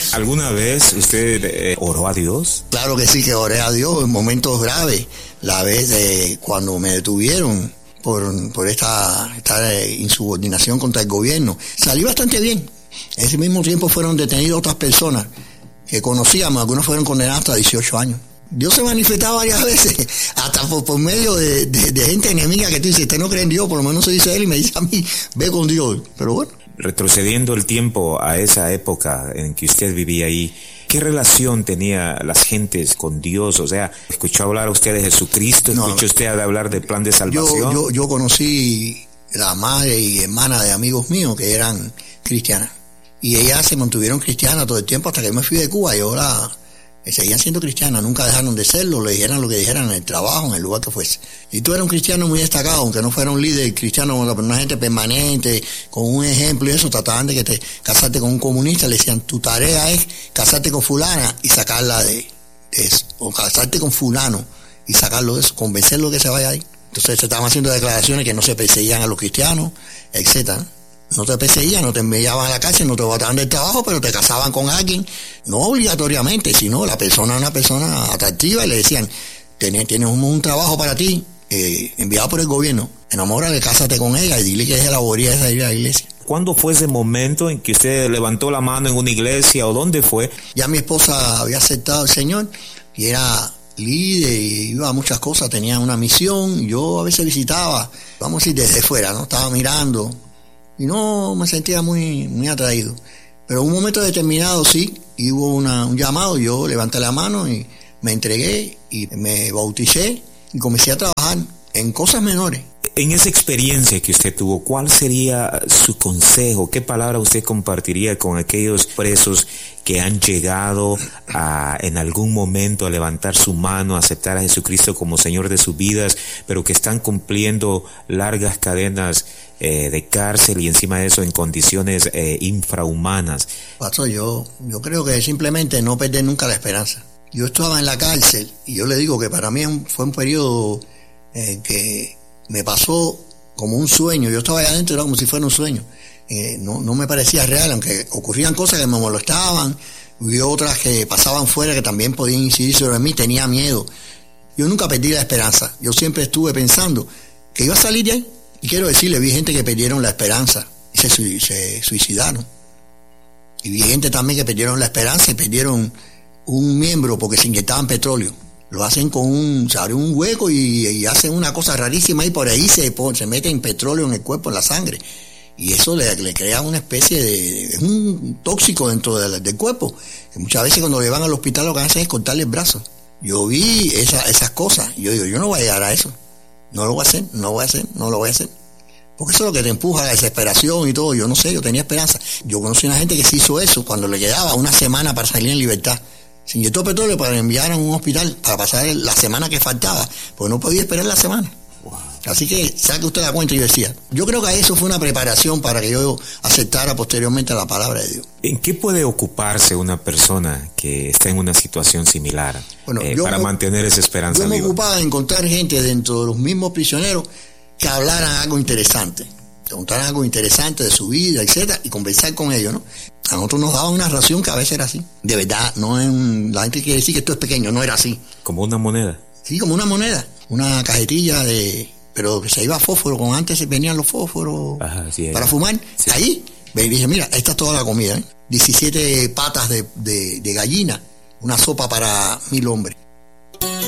¿Alguna vez usted oró a Dios? Claro que sí, que oré a Dios en momentos graves. La vez de cuando me detuvieron por esta insubordinación contra el gobierno. Salí bastante bien. En ese mismo tiempo fueron detenidas otras personas que conocíamos, algunos fueron condenados hasta 18 años. Dios se manifestaba varias veces, hasta por medio de gente enemiga que tú dices, usted no cree en Dios, por lo menos se dice él y me dice a mí, ve con Dios. Pero bueno. Retrocediendo el tiempo a esa época en que usted vivía ahí, ¿qué relación tenía las gentes con Dios? O sea, ¿escuchó hablar usted de Jesucristo? ¿Escuchó usted hablar del plan de salvación? Yo conocí la madre y hermana de amigos míos que eran cristianas. Y ellas se mantuvieron cristianas todo el tiempo hasta que me fui de Cuba y ahora seguían siendo cristianas, nunca dejaron de serlo, le dijeran lo que dijeran en el trabajo, en el lugar que fuese. Y tú eras un cristiano muy destacado, aunque no fuera un líder cristiano, una gente permanente, con un ejemplo y eso, trataban de que te casarte con un comunista, le decían, tu tarea es casarte con fulana y sacarla de eso, o casarte con fulano y sacarlo de eso, convencerlo de que se vaya ahí. Entonces se estaban haciendo declaraciones que no se perseguían a los cristianos, etcétera. No te perseguían, no te enviaban a la cárcel, no te botaban del trabajo, pero te casaban con alguien, no obligatoriamente, sino la persona era una persona atractiva y le decían, tienes un trabajo para ti, enviado por el gobierno, enamórate, cásate con ella y dile que es la bobería de ir a la iglesia. ¿Cuándo fue ese momento en que usted levantó la mano en una iglesia o dónde fue? Ya mi esposa había aceptado al Señor y era líder y iba a muchas cosas, tenía una misión, yo a veces visitaba, vamos a decir desde fuera, ¿no? Estaba mirando. Y no me sentía muy atraído. Pero en un momento determinado sí, y hubo un llamado, yo levanté la mano y me entregué y me bauticé y comencé a trabajar en cosas menores. En esa experiencia que usted tuvo, ¿cuál sería su consejo? ¿Qué palabra usted compartiría con aquellos presos que han llegado en algún momento a levantar su mano, a aceptar a Jesucristo como Señor de sus vidas, pero que están cumpliendo largas cadenas de cárcel y encima de eso en condiciones infrahumanas? Pastor, yo creo que simplemente no perder nunca la esperanza. Yo estaba en la cárcel y yo le digo que para mí fue un periodo que me pasó como un sueño. Yo estaba allá adentro, era como si fuera un sueño. No me parecía real, aunque ocurrían cosas que me molestaban, y otras que pasaban fuera que también podían incidir sobre mí, tenía miedo. Yo nunca perdí la esperanza. Yo siempre estuve pensando que iba a salir de ahí. Y quiero decirle, vi gente que perdieron la esperanza y se suicidaron. Y vi gente también que perdieron la esperanza y perdieron un miembro porque se inyectaban petróleo. Lo hacen se abre un hueco y hacen una cosa rarísima y por ahí se meten petróleo en el cuerpo, en la sangre. Y eso le crea una especie es un tóxico dentro del cuerpo. Que muchas veces cuando le van al hospital lo que hacen es cortarle el brazo. Yo vi esas cosas y yo digo, yo no voy a llegar a eso. No lo voy a hacer. Porque eso es lo que te empuja a la desesperación y todo. Yo no sé, yo tenía esperanza. Yo conocí a una gente que se hizo eso cuando le quedaba una semana para salir en libertad. Se inyectó petróleo para enviar a un hospital para pasar la semana que faltaba, porque no podía esperar la semana. Wow. Así que saque usted la cuenta y decía, yo creo que eso fue una preparación para que yo aceptara posteriormente la palabra de Dios. ¿En qué puede ocuparse una persona que está en una situación similar para mantener esa esperanza viva? Yo me ocupaba de encontrar gente dentro de los mismos prisioneros que hablaran algo interesante, que contaran algo interesante de su vida, etcétera, y conversar con ellos, ¿no? A nosotros nos daban una ración que a veces era así. De verdad, la gente quiere decir que esto es pequeño, no era así. ¿Como una moneda? Sí, como una moneda. Una cajetilla pero que se iba a fósforo, como antes venían los fósforos. Ajá, sí, para fumar. Sí. Ahí, me dije, mira, esta es toda la comida, 17 patas de gallina, una sopa para 1000 hombres.